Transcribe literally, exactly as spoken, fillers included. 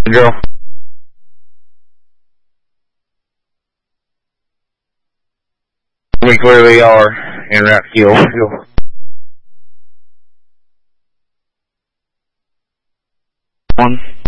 Joe. We clearly are en route to kill. Kill. One.